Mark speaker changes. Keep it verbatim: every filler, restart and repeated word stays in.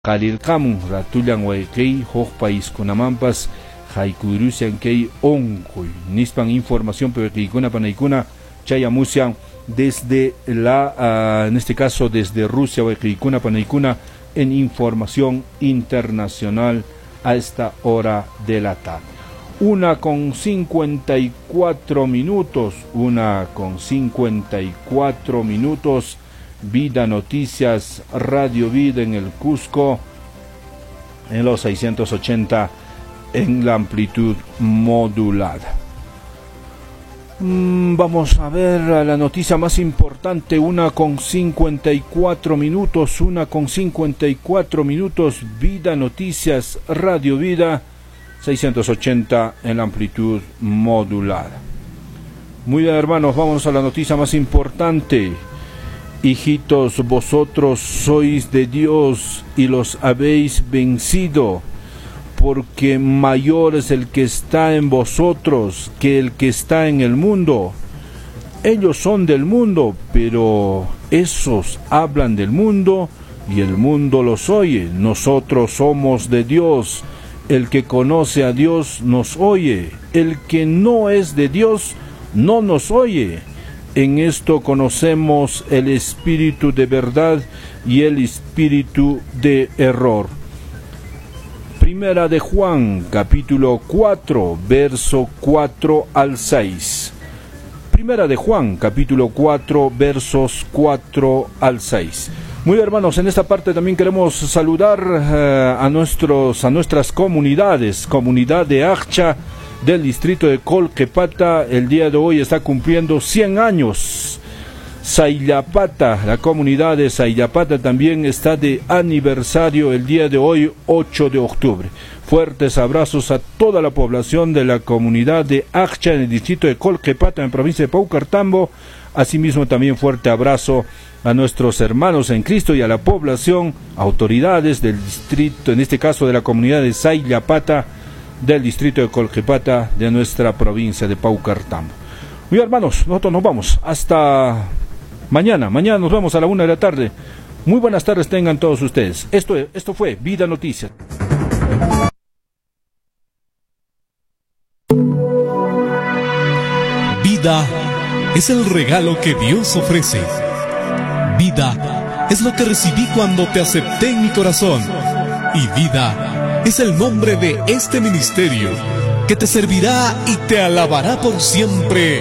Speaker 1: Qalirqamun ratullan wayqiy huk paiskunamampas haykuyrusian kay onkuy nispan información peweqiykuna panaykuna chayamusian desde la uh, en este caso desde Rusia wayqiykuna panaykuna en información internacional a esta hora de la tarde. Una con cincuenta y cuatro minutos, una con cincuenta y cuatro minutos. Vida Noticias, Radio Vida en el Cusco, en los seiscientos ochenta en la amplitud modulada. Mm, vamos a ver a la noticia más importante, una con cincuenta y cuatro minutos, una con cincuenta y cuatro minutos, Vida Noticias, Radio Vida, seiscientos ochenta en la amplitud modulada. Muy bien, hermanos, vamos a la noticia más importante. Hijitos, vosotros sois de Dios y los habéis vencido, porque mayor es el que está en vosotros que el que está en el mundo. Ellos son del mundo, pero esos hablan del mundo y el mundo los oye. Nosotros somos de Dios. El que conoce a Dios nos oye. El que no es de Dios no nos oye. En esto conocemos el espíritu de verdad y el espíritu de error. Primera de Juan, capítulo cuatro, verso cuatro al seis. Primera de Juan, capítulo cuatro, versos cuatro al seis. Muy bien, hermanos, en esta parte también queremos saludar uh, a, nuestros, a nuestras comunidades, comunidad de Achcha, del distrito de Colquepata. El día de hoy está cumpliendo cien años. Sayllapata, la comunidad de Sayllapata también está de aniversario el día de hoy, ocho de octubre. Fuertes abrazos a toda la población de la comunidad de Achcha en el distrito de Colquepata, en la provincia de Paucartambo. Asimismo también fuerte abrazo a nuestros hermanos en Cristo y a la población, autoridades del distrito, en este caso de la comunidad de Sayllapata, del distrito de Colquepata, de nuestra provincia de Paucartambo. Muy bien, hermanos, nosotros nos vamos hasta mañana. Mañana nos vemos a la una de la tarde. Muy buenas tardes tengan todos ustedes. Esto, esto fue Vida Noticias.
Speaker 2: Vida es el regalo que Dios ofrece. Vida es lo que recibí cuando te acepté en mi corazón. Y vida es el nombre de este ministerio que te servirá y te alabará por siempre.